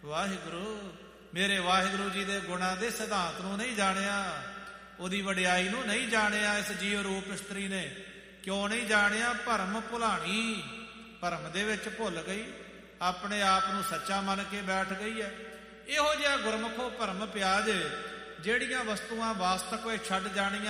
ਵਾਹਿਗੁਰੂ ਮੇਰੇ ਵਾਹਿਗੁਰੂ ਜੀ ਦੇ ਗੁਣਾਂ ਦੇ ਸਿਧਾਂਤ ਨੂੰ ਨਹੀਂ ਜਾਣਿਆ, ਉਹਦੀ ਵਡਿਆਈ ਨੂੰ ਨਹੀਂ ਜਾਣਿਆ। ਇਸ ਜੀਵ ਰੂਪ ਇਸਤਰੀ ਨੇ ਕਿਉਂ ਨਹੀਂ ਜਾਣਿਆ? ਭਰਮ ਭੁਲਾਣੀ, ਭਰਮ ਦੇ ਵਿੱਚ ਭੁੱਲ ਗਈ, ਆਪਣੇ ਆਪ ਨੂੰ ਸੱਚਾ ਮੰਨ ਕੇ ਬੈਠ ਗਈ ਹੈ। ਇਹੋ ਜਿਹਾ ਗੁਰਮੁਖੋ ਭਰਮ ਪਿਆ ਜੇ, ਜਿਹੜੀਆਂ ਵਸਤੂਆਂ ਵਾਸਤਕ ਹੋਏ ਛੱਡ ਜਾਣੀਆਂ